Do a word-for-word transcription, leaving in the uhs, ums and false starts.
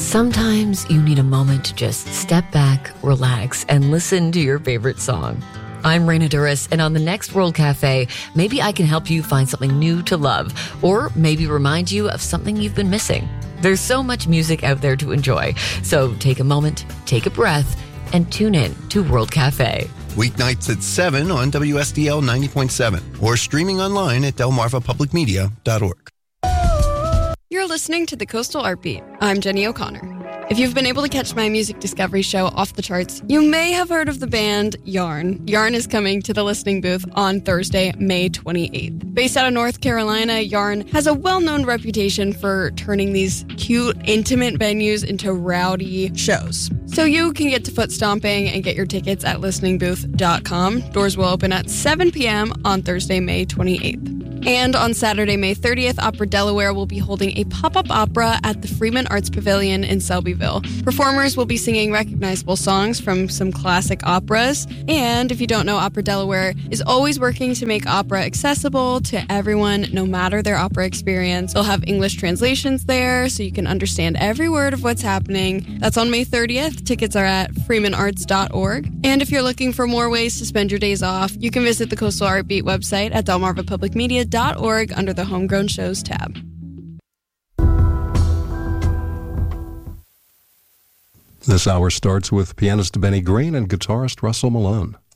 Sometimes you need a moment to just step back, relax, and listen to your favorite song. I'm Raina Duras, and on the next World Cafe, maybe I can help you find something new to love, or maybe remind you of something you've been missing. There's so much music out there to enjoy, so take a moment, take a breath, and tune in to World Cafe. Weeknights at seven on W S D L ninety point seven, or streaming online at delmarva public media dot org. You're listening to the Coastal Art Beat. I'm Jenny O'Connor. If you've been able to catch my music discovery show Off the Charts, you may have heard of the band Yarn. Yarn is coming to the listening booth on Thursday, May twenty-eighth. Based out of North Carolina, Yarn has a well-known reputation for turning these cute, intimate venues into rowdy shows. So you can get to foot stomping and get your tickets at listening booth dot com. Doors will open at seven p.m. on Thursday, May twenty-eighth. And on Saturday, May thirtieth, Opera Delaware will be holding a pop-up opera at the Freeman Arts Pavilion in Selbyville. Performers will be singing recognizable songs from some classic operas. And if you don't know, Opera Delaware is always working to make opera accessible to everyone, no matter their opera experience. They'll have English translations there, so you can understand every word of what's happening. That's on May thirtieth. Tickets are at freeman arts dot org. And if you're looking for more ways to spend your days off, you can visit the Coastal Art Beat website at delmarva public media dot org under the Homegrown Shows tab. This hour starts with pianist Benny Green and guitarist Russell Malone.